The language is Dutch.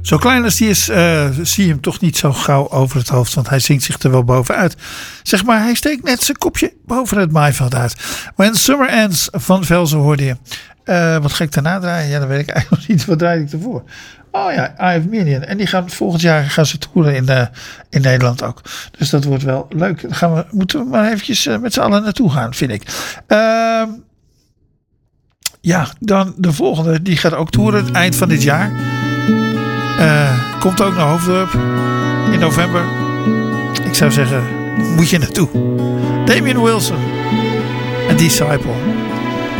Zo klein als die is, zie je hem toch niet zo gauw over het hoofd. Want hij zingt zich er wel bovenuit. Zeg maar, hij steekt net zijn kopje boven het maaiveld uit. When Summer Ends van Velzen hoorde je. Wat ga ik daarna draaien? Ja, dat weet ik eigenlijk nog niet. Wat draai ik ervoor? Oh ja, I Have Million. En die gaan volgend jaar ze toeren in Nederland ook. Dus dat wordt wel leuk. Daar moeten we maar eventjes met z'n allen naartoe gaan, vind ik. Ja, dan de volgende. Die gaat ook toeren het eind van dit jaar. Komt ook naar Hoofddorp in november. Ik zou zeggen, moet je naartoe. Damien Wilson en Disciple.